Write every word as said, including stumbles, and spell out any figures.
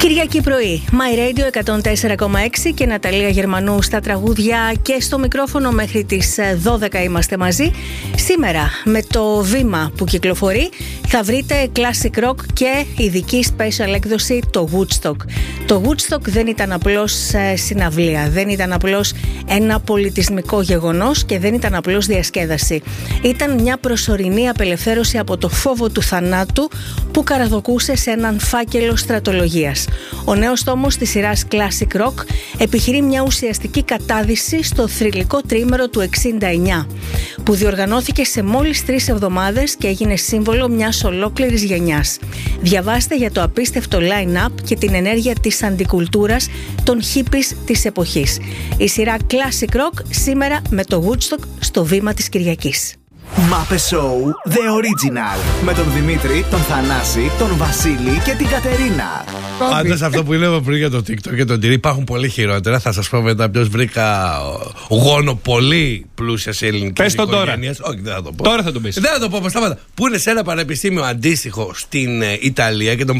Κυριακή πρωί, My Radio εκατόν τέσσερα κόμμα έξι και Ναταλία Γερμανού στα τραγούδια και στο μικρόφωνο μέχρι τις δώδεκα είμαστε μαζί. Σήμερα με το βήμα που κυκλοφορεί θα βρείτε classic rock και ειδική special έκδοση, το Woodstock. Το Woodstock δεν ήταν απλώς συναυλία, δεν ήταν απλώς ένα πολιτισμικό γεγονός και δεν ήταν απλώς διασκέδαση. Ήταν μια προσωρινή απελευθέρωση από το φόβο του θανάτου που καραδοκούσε σε έναν φάκελο στρατολογίας. Ο νέος τόμος της σειράς Classic Rock επιχειρεί μια ουσιαστική κατάδυση στο θρυλικό τριήμερο του εξήντα εννιά, που διοργανώθηκε σε μόλις τρεις εβδομάδες και έγινε σύμβολο μιας ολόκληρης γενιάς. Διαβάστε για το απίστευτο line-up και την ενέργεια της αντικουλτούρας των hippies της εποχής. Η σειρά Classic Rock σήμερα με το Woodstock στο βήμα της Κυριακής. Μάπε Show The Original. Με τον Δημήτρη, τον Θανάση, τον Βασίλη και την Κατερίνα. Πάντως αυτό που λέμε πριν για το TikTok και τον Τυρί υπάρχουν πολύ χειρότερα. Θα σας πω μετά ποιος βρήκα γόνο πολύ πλούσια σε ελληνική οικογένεια. Όχι, δεν θα το πω. Τώρα θα το πεις. Δεν θα το πω, σταμάτα. Που είναι σε ένα πανεπιστήμιο αντίστοιχο στην Ιταλία και τον